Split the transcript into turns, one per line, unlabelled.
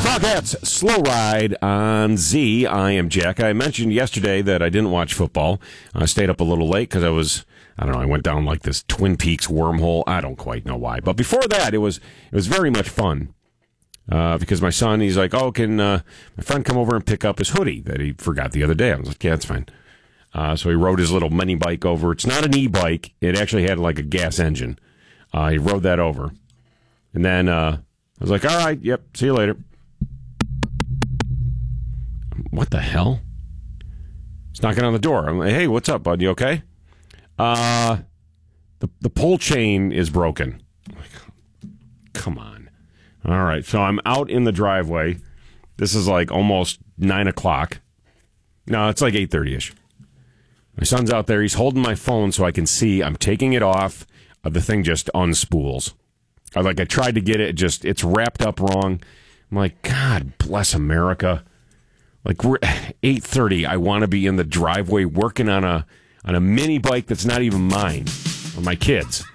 Talkats, Slow Ride on Z. I am Jack. I mentioned yesterday that I didn't watch football. I stayed up a little late because I went down like this Twin Peaks wormhole. I don't quite know why. But before that, it was very much fun. Because my son, he's like, oh, can my friend come over and pick up his hoodie that he forgot the other day? I was like, yeah, that's fine. So he rode his little mini bike over. It's not an e-bike. It actually had like a gas engine. He rode that over. And then I was like, all right, yep, see you later. What the hell? He's knocking on the door. I'm like, hey, what's up, bud? You okay? The pull chain is broken. I'm like, come on. All right, so I'm out in the driveway. This is like almost 9 o'clock. No, it's like 8:30-ish. My son's out there. He's holding my phone so I can see. I'm taking it off. The thing just unspools. I tried to get it. It's wrapped up wrong. I'm like, God bless America. Like, we're 8:30. I want to be in the driveway working on a mini bike that's not even mine or my kids.